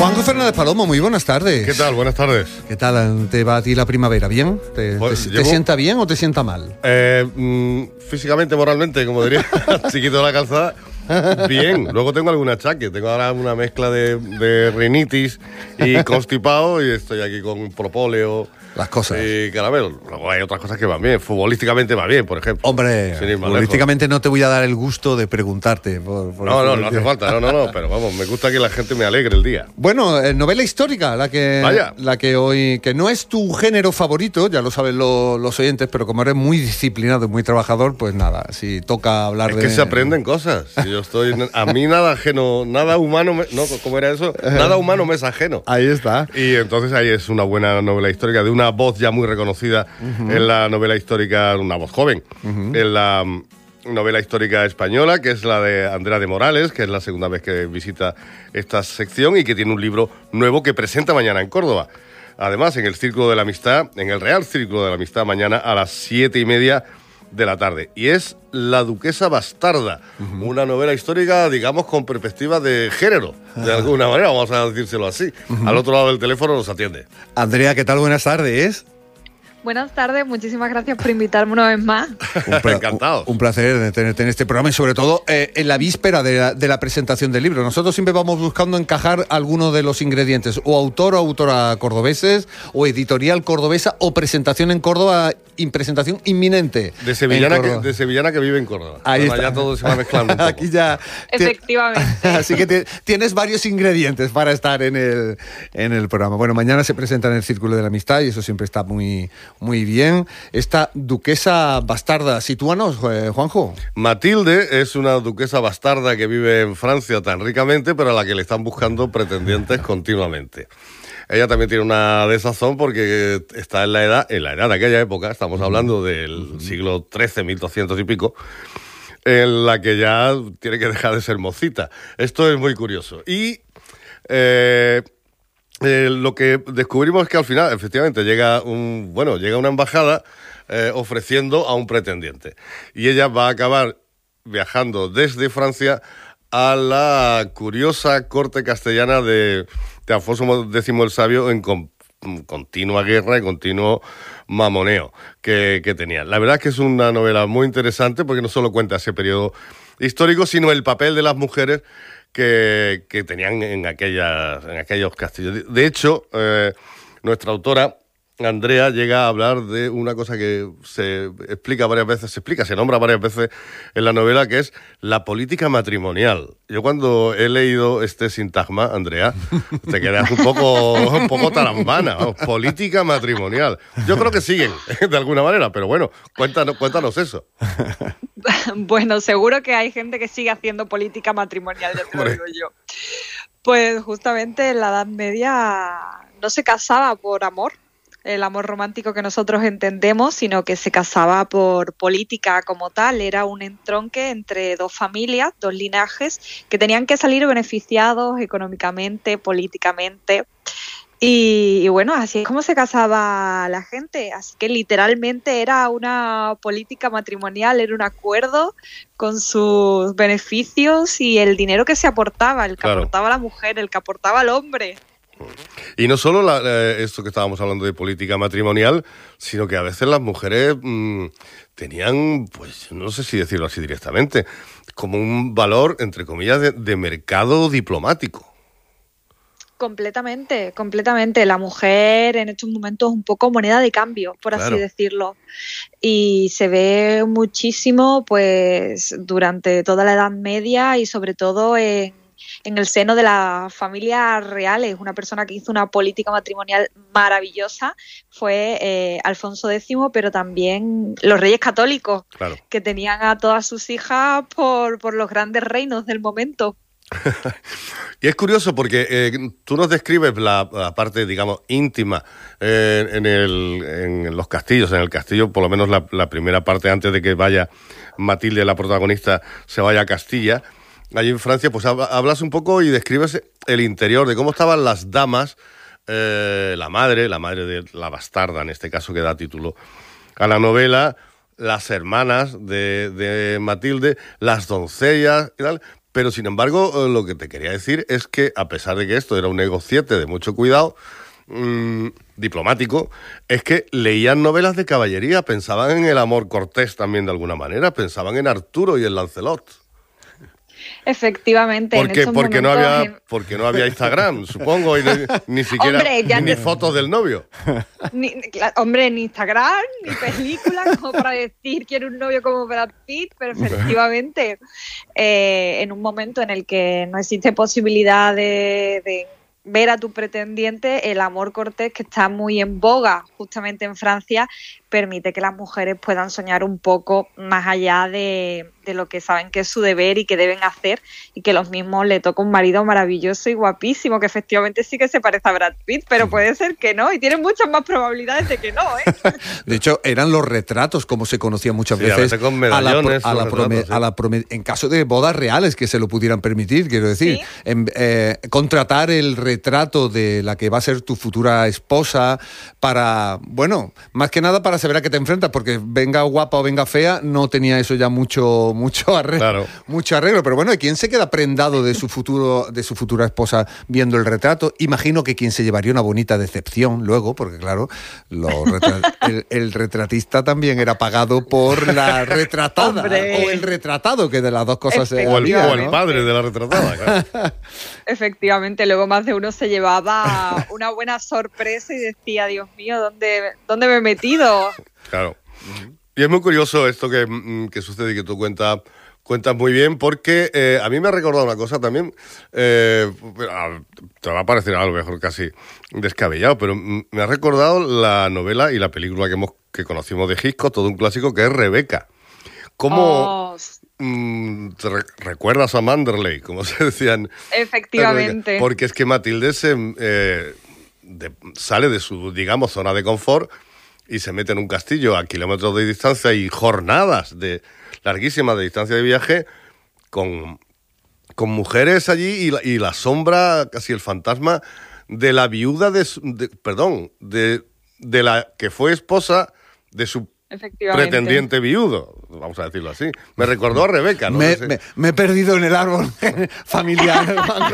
Juanjo Fernández Palomo, muy buenas tardes. ¿Qué tal? Buenas tardes. ¿Qué tal te va a ti la primavera? ¿Bien? ¿Te sienta bien o te sienta mal? Físicamente, moralmente, como diría Chiquito de la Calzada, bien. Luego tengo algún achaque. Tengo ahora una mezcla de rinitis y constipado y estoy aquí con propóleo. Las cosas. Y caramelo. Luego hay otras cosas que van bien. Futbolísticamente va bien, por ejemplo. Hombre, futbolísticamente no te voy a dar el gusto de preguntarte. No hace falta. No. Pero vamos, me gusta que la gente me alegre el día. Bueno, novela histórica, la que hoy, que no es tu género favorito, ya lo saben los oyentes, pero como eres muy disciplinado y muy trabajador, pues nada, si toca hablar es que se aprenden cosas. Si yo estoy, a mí nada ajeno, nada humano, ¿cómo era eso? Nada humano me es ajeno. Ahí está. Y entonces ahí es una buena novela histórica de una voz ya muy reconocida en la novela histórica, una voz joven, en la novela histórica española, que es la de Andrea de Morales, que es la segunda vez que visita esta sección y que tiene un libro nuevo que presenta mañana en Córdoba. Además, en el Círculo de la Amistad, en el Real Círculo de la Amistad, mañana a las 7:30 de la tarde. Y es La Duquesa Bastarda, una novela histórica, digamos, con perspectiva de género, de alguna manera, vamos a decírselo así. Al otro lado del teléfono nos atiende. Andrea, ¿qué tal? Buenas tardes. Buenas tardes, muchísimas gracias por invitarme una vez más. Encantado. Un placer de tenerte en este programa y sobre todo en la víspera de la presentación del libro. Nosotros siempre vamos buscando encajar alguno de los ingredientes, o autor o autora cordobeses, o editorial cordobesa, o presentación en Córdoba, presentación inminente. De sevillana que vive en Córdoba. Ahí está. Ya todo se va mezclando un poco. Aquí ya. Efectivamente. Así que tienes varios ingredientes para estar en el programa. Bueno, mañana se presenta en el Círculo de la Amistad y eso siempre está muy bien. Esta duquesa bastarda, sitúanos, Juanjo. Matilde es una duquesa bastarda que vive en Francia tan ricamente, pero a la que le están buscando pretendientes continuamente. Ella también tiene una desazón porque está en la edad de aquella época, estamos hablando del siglo XIII, 1200 y pico, en la que ya tiene que dejar de ser mocita. Esto es muy curioso. Y lo que descubrimos es que al final, efectivamente, llega una embajada ofreciendo a un pretendiente. Y ella va a acabar viajando desde Francia a la curiosa corte castellana de Alfonso X el Sabio en continua guerra y continuo mamoneo que tenía. La verdad es que es una novela muy interesante porque no solo cuenta ese periodo histórico, sino el papel de las mujeres que tenían en aquellos castillos. De hecho, nuestra autora, Andrea, llega a hablar de una cosa que se nombra varias veces en la novela, que es la política matrimonial. Yo cuando he leído este sintagma, Andrea, te quedas un poco tarambana. Política matrimonial. Yo creo que siguen, de alguna manera, pero bueno, cuéntanos eso. Bueno, seguro que hay gente que sigue haciendo política matrimonial, ya te lo digo yo. Pues justamente en la Edad Media no se casaba por amor, el amor romántico que nosotros entendemos, sino que se casaba por política como tal. Era un entronque entre dos familias, dos linajes, que tenían que salir beneficiados económicamente, políticamente. Y bueno, así es como se casaba la gente. Así que literalmente era una política matrimonial, era un acuerdo con sus beneficios y el dinero que se aportaba, el que aportaba la mujer, el que aportaba el hombre. Y no solo esto que estábamos hablando de política matrimonial, sino que a veces las mujeres tenían, pues no sé si decirlo así directamente, como un valor, entre comillas, de mercado diplomático. Completamente. La mujer en estos momentos es un poco moneda de cambio, por así decirlo. Y se ve muchísimo pues durante toda la Edad Media y sobre todo en el seno de las familias reales. Una persona que hizo una política matrimonial maravillosa fue Alfonso X, pero también los reyes católicos, que tenían a todas sus hijas por los grandes reinos del momento. Y es curioso porque tú nos describes la parte, digamos, íntima en los castillos. En el castillo, por lo menos la primera parte, antes de que vaya Matilde, la protagonista, se vaya a Castilla. Allí en Francia, pues hablas un poco y describes el interior de cómo estaban las damas, la madre de la bastarda, en este caso, que da título a la novela, las hermanas de Matilde, las doncellas y tal. Pero, sin embargo, lo que te quería decir es que, a pesar de que esto era un negociete de mucho cuidado, diplomático, es que leían novelas de caballería, pensaban en el amor cortés también de alguna manera, pensaban en Arturo y en Lancelot. Efectivamente. Porque no había Instagram, supongo, y ni siquiera ni fotos del novio. Ni Instagram, ni películas como para decir quiero un novio como Brad Pitt, pero efectivamente en un momento en el que no existe posibilidad de ver a tu pretendiente, el amor cortés, que está muy en boga justamente en Francia, permite que las mujeres puedan soñar un poco más allá de lo que saben que es su deber y que deben hacer, y que los mismos le toca un marido maravilloso y guapísimo, que efectivamente sí que se parece a Brad Pitt, pero puede ser que no, y tiene muchas más probabilidades de que no, ¿eh? De hecho, eran los retratos, como se conocía muchas veces, a veces con medallones, en caso de bodas reales que se lo pudieran permitir, quiero decir, ¿sí? Contratar el retrato de la que va a ser tu futura esposa para, bueno, más que nada para saber a qué te enfrentas, porque venga guapa o venga fea, no tenía eso ya mucho arreglo. Claro. Mucho arreglo, pero bueno, ¿quién se queda prendado de su futura esposa viendo el retrato? Imagino que quien se llevaría una bonita decepción luego, porque claro, el retratista también era pagado por la retratada. ¡Hombre! O el retratado, que de las dos cosas o el padre de la retratada, claro. Efectivamente, luego más de uno se llevaba una buena sorpresa y decía, Dios mío, ¿dónde me he metido? Claro. Y es muy curioso esto que sucede y que tú cuentas muy bien, porque a mí me ha recordado una cosa también, te va a parecer a lo mejor casi descabellado, pero me ha recordado la novela y la película que conocimos de Hitchcock, todo un clásico, que es Rebeca. ¿Cómo te recuerdas a Manderley, como se decían? Efectivamente. Porque es que Matilde sale de su, digamos, zona de confort y se mete en un castillo a kilómetros de distancia y jornadas larguísimas de distancia de viaje con mujeres allí y la sombra, casi el fantasma de la viuda de la que fue esposa de su pretendiente viudo, vamos a decirlo así. Me recordó a Rebeca, ¿no? Me he perdido en el árbol familiar.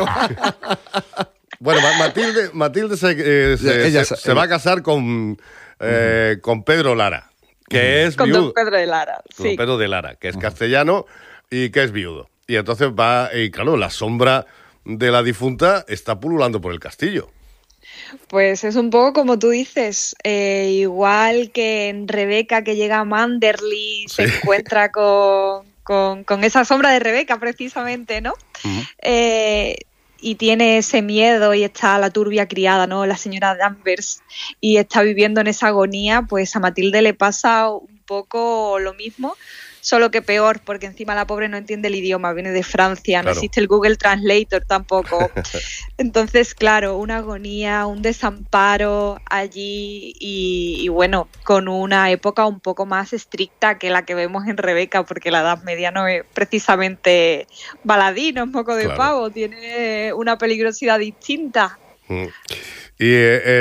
Bueno, Matilde se va a casar con Pedro Lara, que es viudo. Con don Pedro de Lara, sí. Don Pedro de Lara, que es castellano y que es viudo. Y entonces y claro, la sombra de la difunta está pululando por el castillo. Pues es un poco como tú dices, igual que en Rebeca, que llega a Manderley, se encuentra con esa sombra de Rebeca precisamente, ¿no? Uh-huh. Y tiene ese miedo y está la turbia criada, ¿no? La señora Danvers, y está viviendo en esa agonía, pues a Matilde le pasa un poco lo mismo, solo que peor, porque encima la pobre no entiende el idioma, viene de Francia, claro. No existe el Google Translator tampoco. Entonces, claro, una agonía, un desamparo allí y bueno, con una época un poco más estricta que la que vemos en Rebeca, porque la Edad Media no es precisamente baladí, no es moco de pavo, tiene una peligrosidad distinta. Y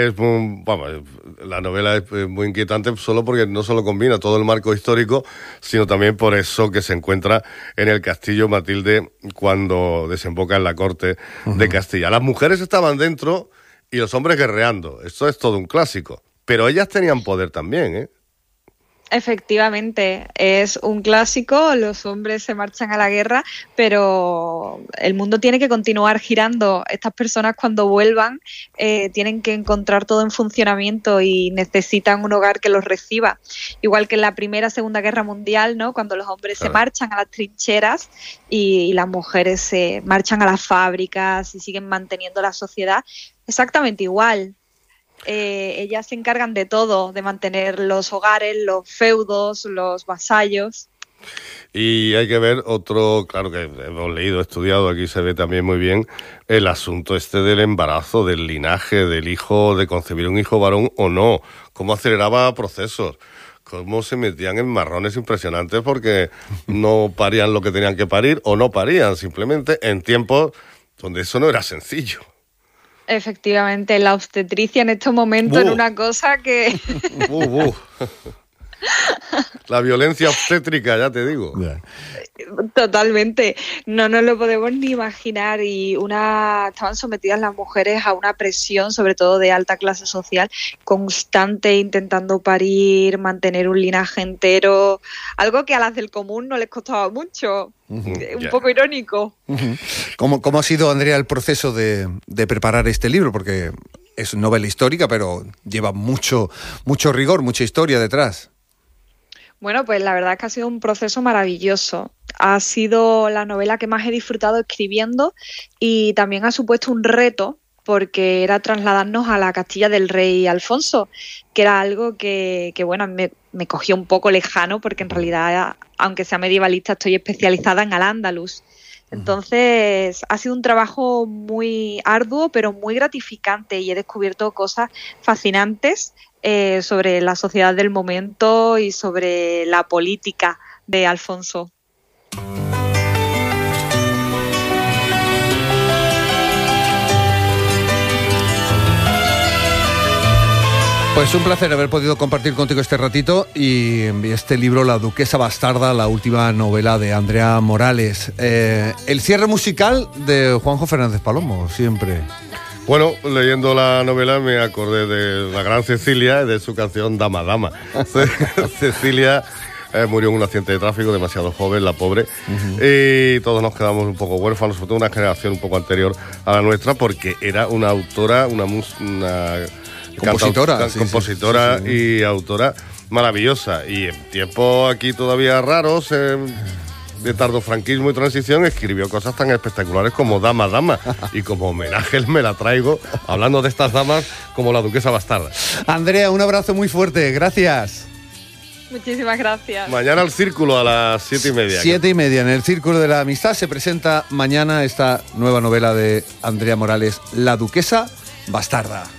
la novela es muy inquietante solo porque no solo combina todo el marco histórico, sino también por eso que se encuentra en el castillo Matilde cuando desemboca en la corte de Castilla. Las mujeres estaban dentro y los hombres guerreando. Esto es todo un clásico. Pero ellas tenían poder también, ¿eh? Efectivamente, es un clásico, los hombres se marchan a la guerra, pero el mundo tiene que continuar girando. Estas personas cuando vuelvan tienen que encontrar todo en funcionamiento y necesitan un hogar que los reciba. Igual que en la Primera, Segunda Guerra Mundial, ¿no? Cuando los hombres se marchan a las trincheras y las mujeres se marchan a las fábricas y siguen manteniendo la sociedad, exactamente igual. Ellas se encargan de todo, de mantener los hogares, los feudos, los vasallos. Y hay que ver otro, claro que hemos leído, estudiado, aquí se ve también muy bien el asunto del embarazo, del linaje, del hijo, de concebir un hijo varón o no, cómo aceleraba procesos, cómo se metían en marrones impresionantes porque no parían lo que tenían que parir o no parían, simplemente en tiempos donde eso no era sencillo. Efectivamente, la obstetricia en estos momentos es una cosa que... La violencia obstétrica, ya te digo. Totalmente, no nos lo podemos ni imaginar. Y estaban sometidas las mujeres a una presión, sobre todo de alta clase social, constante, intentando parir, mantener un linaje entero, algo que a las del común no les costaba mucho. Un poco irónico. ¿Cómo ha sido, Andrea, el proceso de preparar este libro? Porque es novela histórica, pero lleva mucho rigor, mucha historia detrás. Bueno, pues la verdad es que ha sido un proceso maravilloso. Ha sido la novela que más he disfrutado escribiendo y también ha supuesto un reto porque era trasladarnos a la Castilla del rey Alfonso, que era algo que bueno, me cogió un poco lejano porque en realidad, aunque sea medievalista, estoy especializada en Al-Ándalus. Entonces ha sido un trabajo muy arduo pero muy gratificante y he descubierto cosas fascinantes sobre la sociedad del momento y sobre la política de Alfonso. Pues un placer haber podido compartir contigo este ratito y este libro, La Duquesa Bastarda, la última novela de Andrea Morales. El cierre musical de Juanjo Fernández Palomo, siempre. Bueno, leyendo la novela me acordé de la gran Cecilia y de su canción Dama, Dama. Cecilia murió en un accidente de tráfico, demasiado joven, la pobre, y todos nos quedamos un poco huérfanos, sobre todo una generación un poco anterior a la nuestra, porque era una autora, una compositora sí. Y autora maravillosa. Y en tiempos aquí todavía raros, de tardofranquismo y transición, escribió cosas tan espectaculares como Dama, Dama. Y como homenaje me la traigo, hablando de estas damas, como la Duquesa Bastarda. Andrea, un abrazo muy fuerte, gracias. Muchísimas gracias. Mañana al Círculo a las 7:30. 7:30, en el Círculo de la Amistad se presenta mañana esta nueva novela de Andrea Morales, La Duquesa Bastarda.